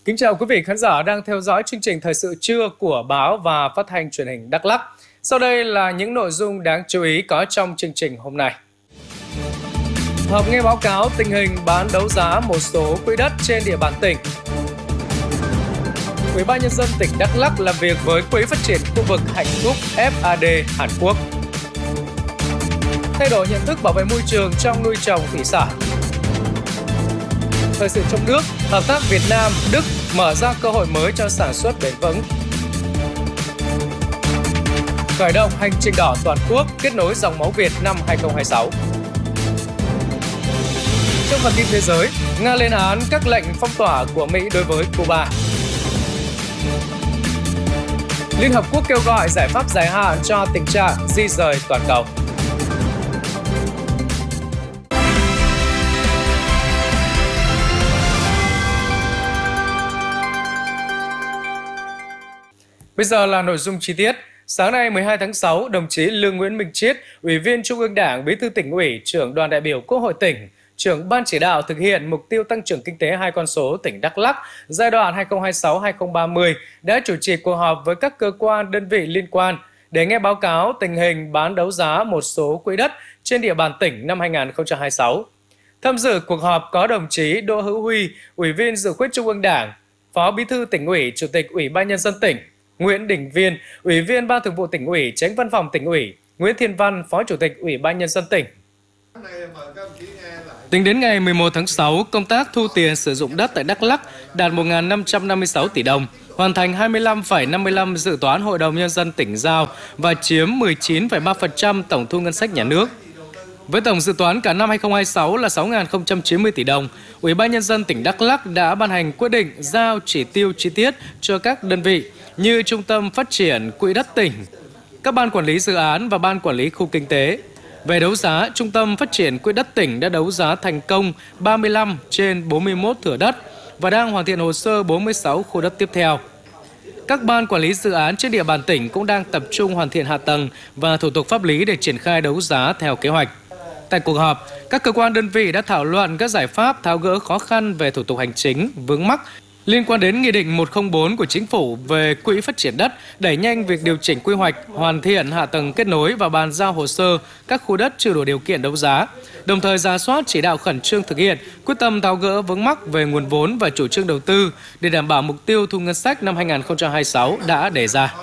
Kính chào quý vị khán giả đang theo dõi chương trình Thời sự trưa của Báo và Phát thanh Truyền hình Đắk Lắk. Sau đây là những nội dung đáng chú ý có trong chương trình hôm nay. Họp nghe báo cáo tình hình bán đấu giá một số quỹ đất trên địa bàn tỉnh. Ủy ban nhân dân tỉnh Đắk Lắk làm việc với Quỹ phát triển khu vực Hạnh Phúc FAD Hàn Quốc. Thay đổi nhận thức bảo vệ môi trường trong nuôi trồng thủy sản. Thời sự trong nước, hợp tác Việt Nam, Đức mở ra cơ hội mới cho sản xuất bền vững. Khởi động hành trình đỏ toàn quốc kết nối dòng máu Việt năm 2026. Trong phần tin thế giới, Nga lên án các lệnh phong tỏa của Mỹ đối với Cuba. Liên Hợp Quốc kêu gọi giải pháp dài hạn cho tình trạng di rời toàn cầu. Bây giờ là nội dung chi tiết. Sáng nay 12 tháng 6, đồng chí Lương Nguyễn Minh Chiết, Ủy viên Trung ương Đảng, Bí thư Tỉnh ủy, Trưởng đoàn đại biểu Quốc hội tỉnh, Trưởng ban chỉ đạo thực hiện mục tiêu tăng trưởng kinh tế 2 con số tỉnh Đắk Lắk giai đoạn 2026-2030 đã chủ trì cuộc họp với các cơ quan, đơn vị liên quan để nghe báo cáo tình hình bán đấu giá một số quỹ đất trên địa bàn tỉnh năm 2026. Tham dự cuộc họp có đồng chí Đỗ Hữu Huy, Ủy viên Dự khuyết Trung ương Đảng, Phó Bí thư Tỉnh ủy, Chủ tịch Ủy ban nhân dân tỉnh, Nguyễn Đình Viên, Ủy viên Ban Thường vụ Tỉnh ủy, Chánh Văn phòng Tỉnh ủy, Nguyễn Thiên Văn, Phó Chủ tịch Ủy ban nhân dân tỉnh. Tính đến ngày 11 tháng 6, công tác thu tiền sử dụng đất tại Đắk Lắk đạt 1.556 tỷ đồng, hoàn thành 25,55 dự toán Hội đồng Nhân dân tỉnh giao và chiếm 19,3% tổng thu ngân sách nhà nước. Với tổng dự toán cả năm 2026 là 6.090 tỷ đồng, Ủy ban Nhân dân tỉnh Đắk Lắk đã ban hành quyết định giao chỉ tiêu chi tiết cho các đơn vị như Trung tâm Phát triển Quỹ đất tỉnh, các ban quản lý dự án và ban quản lý khu kinh tế. Về đấu giá, Trung tâm Phát triển Quỹ đất tỉnh đã đấu giá thành công 35 trên 41 thửa đất và đang hoàn thiện hồ sơ 46 khu đất tiếp theo. Các ban quản lý dự án trên địa bàn tỉnh cũng đang tập trung hoàn thiện hạ tầng và thủ tục pháp lý để triển khai đấu giá theo kế hoạch. Tại cuộc họp, các cơ quan đơn vị đã thảo luận các giải pháp tháo gỡ khó khăn về thủ tục hành chính, vướng mắc liên quan đến Nghị định 104 của Chính phủ về Quỹ phát triển đất, đẩy nhanh việc điều chỉnh quy hoạch, hoàn thiện hạ tầng kết nối và bàn giao hồ sơ các khu đất chưa đủ điều kiện đấu giá, đồng thời rà soát chỉ đạo khẩn trương thực hiện, quyết tâm tháo gỡ vướng mắc về nguồn vốn và chủ trương đầu tư để đảm bảo mục tiêu thu ngân sách năm 2026 đã đề ra.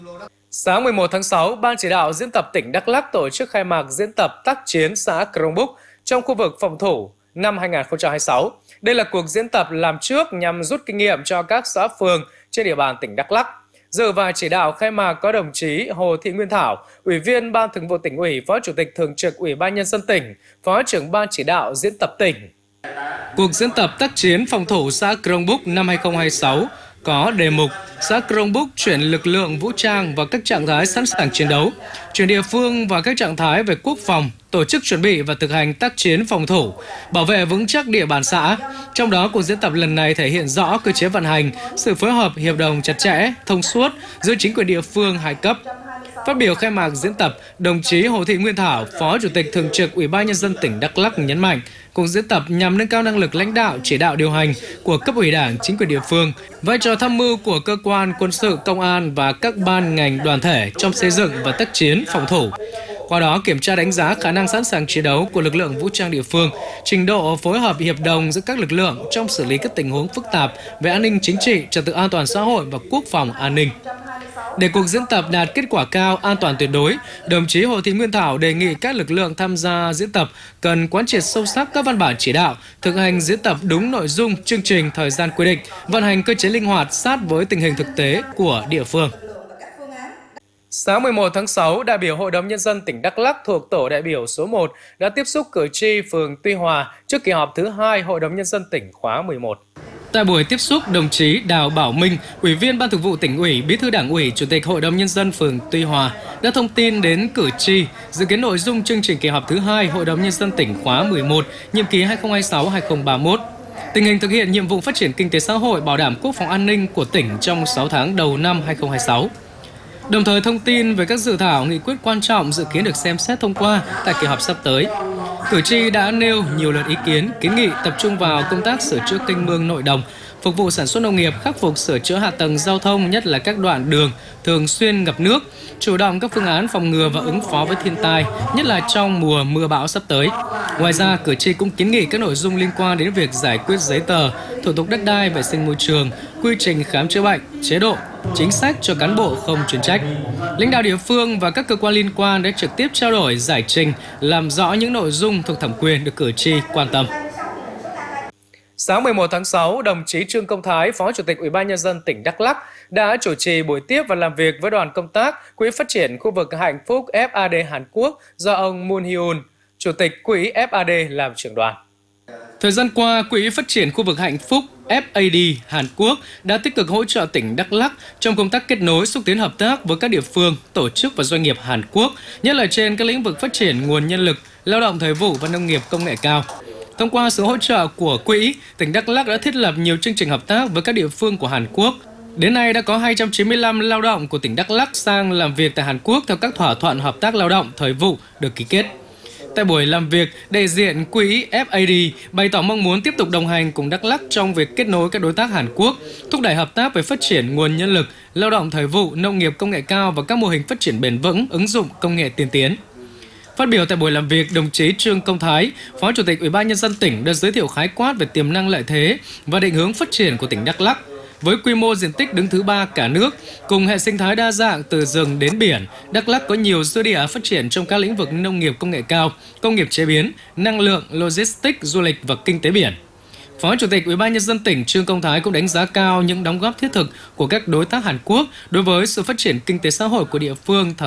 Sáng 11 tháng 6, Ban chỉ đạo diễn tập tỉnh Đắk Lắk tổ chức khai mạc diễn tập tác chiến xã Crong Búc trong khu vực phòng thủ năm 2026. Đây là cuộc diễn tập làm trước nhằm rút kinh nghiệm cho các xã phường trên địa bàn tỉnh Đắk Lắk. Dự và chỉ đạo khai mạc có đồng chí Hồ Thị Nguyên Thảo, Ủy viên Ban Thường vụ Tỉnh ủy, Phó Chủ tịch Thường trực Ủy ban Nhân dân tỉnh, Phó trưởng Ban chỉ đạo diễn tập tỉnh. Cuộc diễn tập tác chiến phòng thủ xã Crong Búc năm 2026 có đề mục xã Crong Búc chuyển lực lượng vũ trang vào các trạng thái sẵn sàng chiến đấu, chuyển địa phương vào các trạng thái về quốc phòng, tổ chức chuẩn bị và thực hành tác chiến phòng thủ, bảo vệ vững chắc địa bàn xã. Trong đó, cuộc diễn tập lần này thể hiện rõ cơ chế vận hành, sự phối hợp hiệp đồng chặt chẽ, thông suốt giữa chính quyền địa phương hai cấp. Phát biểu khai mạc diễn tập, đồng chí Hồ Thị Nguyên Thảo, Phó Chủ tịch Thường trực Ủy ban Nhân dân tỉnh Đắk Lắk nhấn mạnh, cuộc diễn tập nhằm nâng cao năng lực lãnh đạo, chỉ đạo điều hành của cấp ủy Đảng, chính quyền địa phương, vai trò tham mưu của cơ quan quân sự, công an và các ban ngành đoàn thể trong xây dựng và tác chiến phòng thủ. Qua đó kiểm tra đánh giá khả năng sẵn sàng chiến đấu của lực lượng vũ trang địa phương, trình độ phối hợp hiệp đồng giữa các lực lượng trong xử lý các tình huống phức tạp về an ninh chính trị, trật tự an toàn xã hội và quốc phòng an ninh. Để cuộc diễn tập đạt kết quả cao, an toàn tuyệt đối, đồng chí Hồ Thị Nguyên Thảo đề nghị các lực lượng tham gia diễn tập cần quán triệt sâu sắc các văn bản chỉ đạo, thực hành diễn tập đúng nội dung, chương trình, thời gian quy định, vận hành cơ chế linh hoạt sát với tình hình thực tế của địa phương. Sáng 11 tháng 6, đại biểu Hội đồng Nhân dân tỉnh Đắk Lắk thuộc tổ đại biểu số 1 đã tiếp xúc cử tri phường Tuy Hòa trước kỳ họp thứ 2 Hội đồng Nhân dân tỉnh khóa 11. Tại buổi tiếp xúc, đồng chí Đào Bảo Minh, Ủy viên Ban Thường vụ Tỉnh ủy, Bí thư Đảng ủy, Chủ tịch Hội đồng Nhân dân phường Tuy Hòa đã thông tin đến cử tri dự kiến nội dung chương trình kỳ họp thứ 2 Hội đồng Nhân dân tỉnh khóa 11, nhiệm kỳ 2026-2031. Tình hình thực hiện nhiệm vụ phát triển kinh tế xã hội, bảo đảm quốc phòng an ninh của tỉnh trong 6 tháng đầu năm 2026. Đồng thời thông tin về các dự thảo nghị quyết quan trọng dự kiến được xem xét thông qua tại kỳ họp sắp tới. Cử tri đã nêu nhiều lượt ý kiến, kiến nghị tập trung vào công tác sửa chữa kênh mương nội đồng, phục vụ sản xuất nông nghiệp, khắc phục sửa chữa hạ tầng giao thông, nhất là các đoạn đường thường xuyên ngập nước, chủ động các phương án phòng ngừa và ứng phó với thiên tai, nhất là trong mùa mưa bão sắp tới. Ngoài ra, cử tri cũng kiến nghị các nội dung liên quan đến việc giải quyết giấy tờ, thủ tục đất đai, vệ sinh môi trường, quy trình khám chữa bệnh, chế độ, chính sách cho cán bộ không chuyên trách. Lãnh đạo địa phương và các cơ quan liên quan đã trực tiếp trao đổi, giải trình, làm rõ những nội dung thuộc thẩm quyền được cử tri quan tâm. Sáng 11 tháng 6, đồng chí Trương Công Thái, Phó Chủ tịch Ủy ban Nhân dân tỉnh Đắk Lắk đã chủ trì buổi tiếp và làm việc với đoàn công tác Quỹ Phát triển khu vực Hạnh Phúc FAD Hàn Quốc do ông Moon Hyun, Chủ tịch Quỹ FAD làm trưởng đoàn. Thời gian qua, Quỹ Phát triển khu vực Hạnh Phúc FAD Hàn Quốc đã tích cực hỗ trợ tỉnh Đắk Lắk trong công tác kết nối, xúc tiến hợp tác với các địa phương, tổ chức và doanh nghiệp Hàn Quốc, nhất là trên các lĩnh vực phát triển nguồn nhân lực, lao động thời vụ và nông nghiệp công nghệ cao. Thông qua sự hỗ trợ của Quỹ, tỉnh Đắk Lắk đã thiết lập nhiều chương trình hợp tác với các địa phương của Hàn Quốc. Đến nay đã có 295 lao động của tỉnh Đắk Lắk sang làm việc tại Hàn Quốc theo các thỏa thuận hợp tác lao động thời vụ được ký kết. Tại buổi làm việc, đại diện Quỹ FAD bày tỏ mong muốn tiếp tục đồng hành cùng Đắk Lắk trong việc kết nối các đối tác Hàn Quốc, thúc đẩy hợp tác về phát triển nguồn nhân lực, lao động thời vụ, nông nghiệp công nghệ cao và các mô hình phát triển bền vững, ứng dụng công nghệ tiên tiến. Phát biểu tại buổi làm việc, đồng chí Trương Công Thái, Phó Chủ tịch Ủy ban Nhân dân tỉnh đã giới thiệu khái quát về tiềm năng lợi thế và định hướng phát triển của tỉnh Đắk Lắk. Với quy mô diện tích đứng thứ 3 cả nước, cùng hệ sinh thái đa dạng từ rừng đến biển, Đắk Lắk có nhiều dư địa phát triển trong các lĩnh vực nông nghiệp công nghệ cao, công nghiệp chế biến, năng lượng, logistics, du lịch và kinh tế biển. Phó Chủ tịch Ủy ban Nhân dân tỉnh Trương Công Thái cũng đánh giá cao những đóng góp thiết thực của các đối tác Hàn Quốc đối với sự phát triển kinh tế xã hội của địa phương.